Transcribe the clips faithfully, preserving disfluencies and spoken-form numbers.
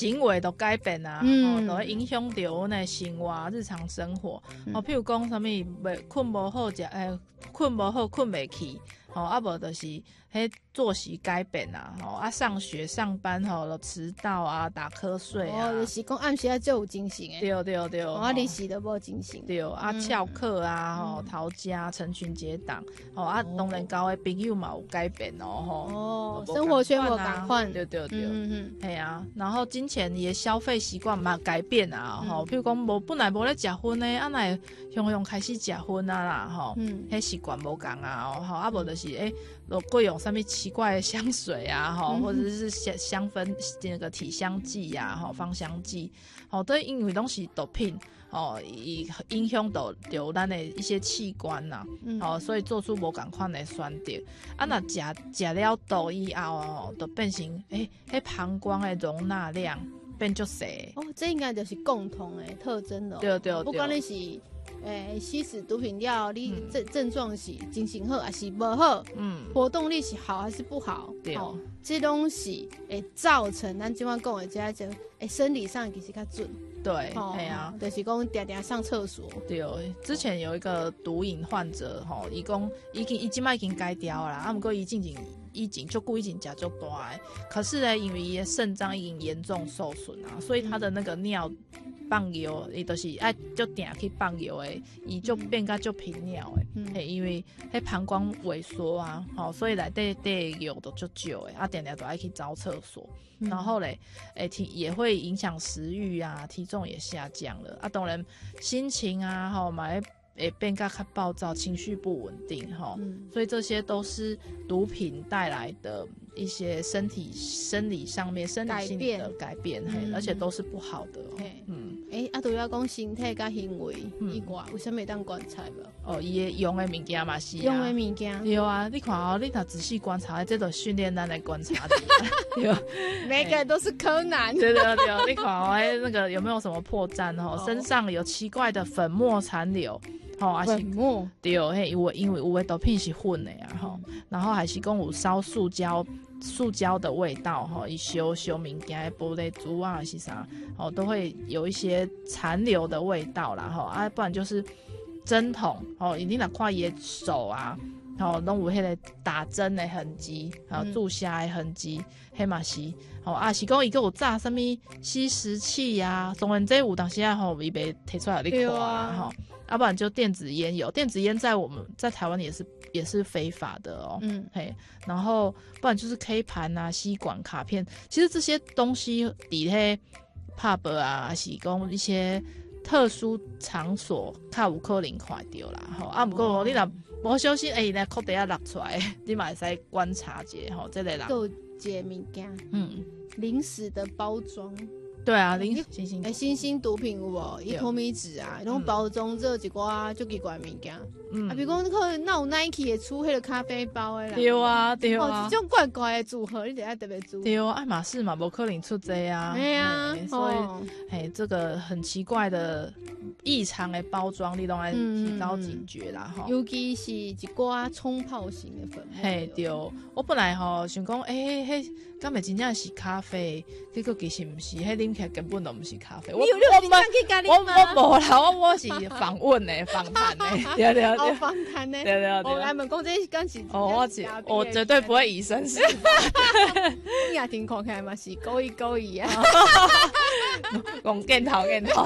行为都改变啊，嗯，都会影响到阮的生活、日常生活。嗯、哦，譬如讲，什么袂困无好食，诶，困无好，困袂去，吼、哦，啊无就是迄作息改变啊，吼、哦，啊上学上班吼，都迟到啊，打瞌睡啊， 哦，就是讲暗时啊就有精神诶， 对对对， 啊离时都无精神， 对啊，翘课啊，吼、嗯，逃家、成群结党，吼、哦、啊，当然交的朋友嘛有改变哦，吼、 哦，生活圈无共款， 对对对，嗯嗯，系啊，然后金钱也消费习惯嘛改变啊，吼、嗯，譬如讲无本来无咧食薰的，啊来雄雄开始食薰啊啦，吼，嗯，迄习惯无共啊，吼，啊无就是诶。都贵用上面奇怪的香水啊，哈、嗯，或者是香香氛那个体香剂呀、啊，哈，芳香剂，哦，都因为东西毒品，哦，以影响到到咱的一些器官呐、啊，嗯、哦，所以做出无同款的选择。啊，那食食了毒以后哦，就变成诶，迄膀胱的容纳量变足小。 哦，这应该就是共同的特征了、哦。 对对对， 不管你是。诶，吸食毒品了，你症、嗯、症状是精神好还是不好？嗯，活动力是好还是不好？ 对，哦， 这东西会造成咱今晚讲的这这，诶，生理上其实较准。 对，哎哦呀、啊， 就是讲定定上厕所。 对，之前有一个毒瘾患者，吼，伊讲已经伊即摆已经改掉啦，啊，不过伊进前以前就故意真食足大的，可是呢，因为伊的肾脏已经严重受损啊，所以他的那个尿。放药，伊就是爱就定去放药诶，伊就变甲就频尿诶，嗯、因为迄膀胱萎缩啊，吼、哦，所以内底底药都足少诶，啊，定定都爱去找厕所，嗯、然后嘞，诶体也会影响食欲啊，体重也下降了，啊，当然心情啊，吼、哦，嘛会会变甲较暴躁，情绪不稳定，吼、哦，嗯、所以这些都是毒品带来的。一些身体生理上面生理性的改变，嘿、嗯，而且都是不好的、哦。 嗯，诶、欸，啊，都要讲身体甲行为以外，有啥物当观察无？ 哦，伊用的物件嘛是、啊。 用的物件。 对啊，你看哦，你若仔细观察，这都训练咱来观察的。对， 每个人都是柯南。 对对对，你看哦，哎，那个有没有什么破绽哦？哦身上有奇怪的粉末残留。吼，还是对，嘿，因为因为有的毒品是混的啊，吼、嗯，然后还是讲有烧塑胶、塑胶的味道，吼，伊烧烧物件、玻璃珠啊，还是啥，哦，都会有一些残留的味道啦，吼，啊，不然就是针筒，哦，你若看伊的手啊，吼，拢有迄个打针的痕迹，啊，注射的痕迹，迄嘛是，吼，啊，是讲伊个有炸什么吸食器啊，当然这有当时啊，吼，伊袂摕出来你看啊，吼。要、啊、不然就电子烟有，电子烟在我们在台湾也是也是非法的哦。嗯，嘿，然后不然就是 K 盘啊、吸管、卡片，其实这些东西底迄 pub 啊，还是讲一些特殊场所，较有可能看到啦。吼、哦，啊，不过你若无小心，哎、欸，那裤底下落出来，你嘛会使观察一下吼，这类人。 有一个物件，嗯，零食的包装。 对啊，零星星诶，新兴毒品有无？伊透明纸啊，迄种包装做一寡足奇怪物件。嗯，啊，比如讲，可能那有 Nike 会出迄个咖啡包的啦。 对啊，对啊。 哦，这种怪怪的组合，你得要特别注意。 对啊，爱马仕嘛，无可能出这啊。 对啊， 所以，哎、哦，这个很奇怪的异常的包装，你都要提高警觉啦，哈、嗯。 尤其是一寡冲泡型的粉末。 嘿，对，我本来吼想讲，诶、欸，迄敢会真正是咖啡，结果其实毋是，迄啉起来根本都毋是咖啡。 你有认真去咖喱吗？ 我我无啦，我我是访问的，访谈的，对对对， 访谈的， 对对对。 我来问讲这敢是？ 哦，我我绝对不会以身试法。 你也听看起来嘛是故意故意啊。 讲镜头镜头。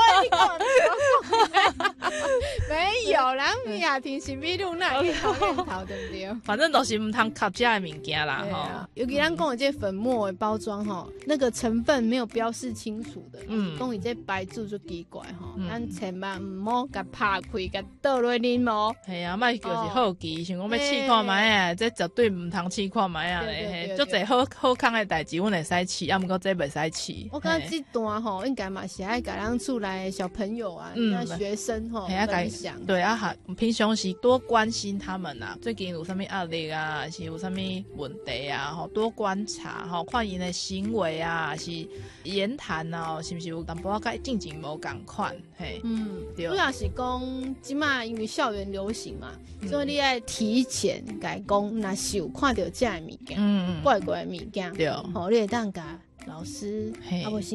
没有啦，米亚婷是秘鲁那镜头镜头对不对？ 反正都是唔通吸这的物件啦，哈。 尤其咱讲的这粉末的包装哈，那个成分没有标示清楚的，嗯，讲伊这白注就奇怪哈，咱千万唔好甲拍开，甲倒落啉哦。 系啊，莫就是好奇，想讲要试看卖啊，这绝对唔通试看卖啊嘞，足侪好好康的代志，阮会使试，啊，毋过这袂使试。 我感觉这段吼，应该嘛是爱甲咱厝内小朋友啊，嗯，学生吼分享。 对啊，哈，平常时多关心他们啊，最近有啥物压力啊，还是有啥物问题啊，吼，多观察吼，看因的行为啊，还是言谈啊，是不是有淡薄仔进前无共款，嘿，嗯，对。 主要是讲即马因为校园流行嘛，嗯、所以你爱提前甲讲，若是有看到这的物件，嗯嗯，怪怪的物件，对，吼，你会当甲老师，啊，我